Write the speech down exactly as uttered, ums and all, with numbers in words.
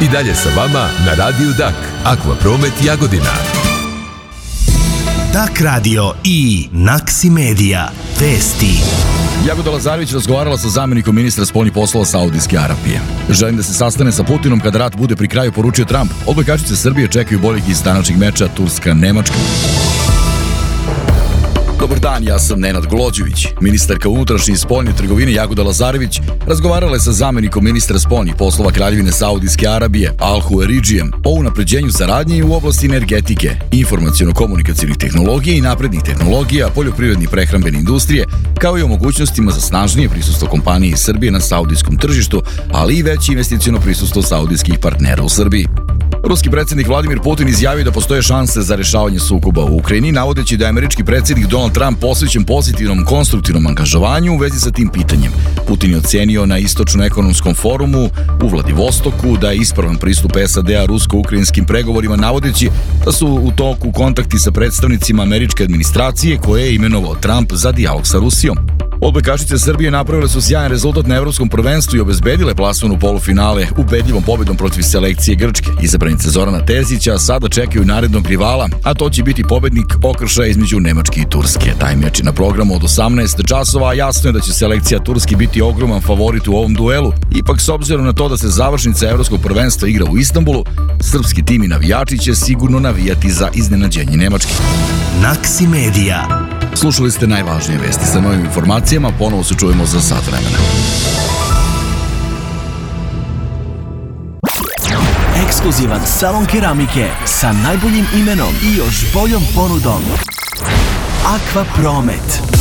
I dalje sa vama na Radiju Dak, Akvapromet Jagodina. Dak radio i Naksi Media. Vesti. Jagoda Lazarević razgovarala sa zamenikom ministra spoljnih poslova Saudijske Arabije. Želim da se sastane sa Putinom kada rat bude pri kraju, poručio Trump. Odbojkašice Srbije čekaju boljeg iz današnjeg meča Turska-Nemačka. Dobar dan, ja sam Nenad Golođević. Ministarka unutrašnje i spoljne trgovine Jagoda Lazarević razgovarala je sa zamenikom ministra spoljnih poslova Kraljevine Saudijske Arabije Al Hueridžijem o unapređenju saradnje u oblasti energetike, informaciono-komunikacijnih tehnologija i naprednih tehnologija, poljoprivredne i prehrambene industrije, kao i o mogućnostima za snažnije prisustvo kompanije iz Srbije na saudijskom tržištu, ali i veće investiciono prisustvo saudijskih partnera u Srbiji. Ruski predsjednik Vladimir Putin izjavio da postoje šanse za rešavanje sukoba u Ukrajini, navodeći da je američki predsjednik Donald Trump posvećen pozitivnom konstruktivnom angažovanju u vezi sa tim pitanjem. Putin je ocenio na Istočno-ekonomskom forumu u Vladivostoku da je ispravan pristup S A D-a rusko-ukrajinskim pregovorima, navodeći da su u toku kontakti sa predstavnicima američke administracije koje je imenovao Trump za dijalog sa Rusijom. Odbojkašice Srbije napravile su sjajan rezultat na evropskom prvenstvu i obezbedile plasman u polufinale ubedljivom pobedom protiv selekcije Grčke. Izabranice Zorana Terzića sada čekaju narednog rivala, a to će biti pobednik okršaja između Nemačke i Turske. Taj meč je na programu od osamnaest časova, a jasno je da će selekcija Turske biti ogroman favorit u ovom duelu. Ipak, s obzirom na to da se završnica evropskog prvenstva igra u Istanbulu, srpski tim i navijači će sigurno navijati za iznenađenje Nemačke. Naksi Media. Slušali ste najvažnije vesti. Sa novim informacijama ponovo se čujemo za sat vremena. Ekskluzivan salon keramike sa najboljim imenom i još boljom ponudom. Akvapromet.